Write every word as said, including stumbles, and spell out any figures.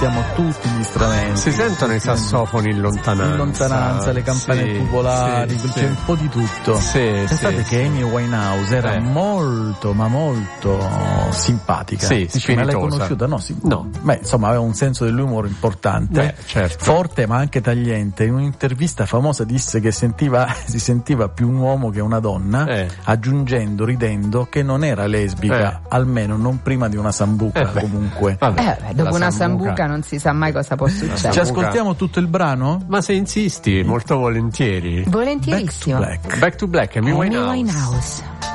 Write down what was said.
sentiamo tutti gli strumenti. Si sentono i sassofoni in lontananza. In lontananza, le campane sì, popolari, sì, c'è sì. un po' di tutto. Sì, Pensate sì, che sì. Amy Winehouse era Eh. molto, ma molto simpatica. Sì, Dici, ma l'hai spiritosa. conosciuta? No, sì. No. Beh, insomma, aveva un senso dell'umore importante, Beh, certo. forte ma anche tagliente. In un'intervista famosa disse che sentiva, si sentiva più un uomo che una donna, Eh. aggiungendo, ridendo, che non era lesbica, Eh. almeno non prima di una sambuca, Eh beh. comunque. Vabbè, Eh, beh, dopo la una sambuca. sambuca non si sa mai cosa può Ci succedere. ascoltiamo tutto il brano? Ma se insisti, molto volentieri. Back to Volentierissimo. Black. Back to Black, Amy Amy Winehouse. Winehouse.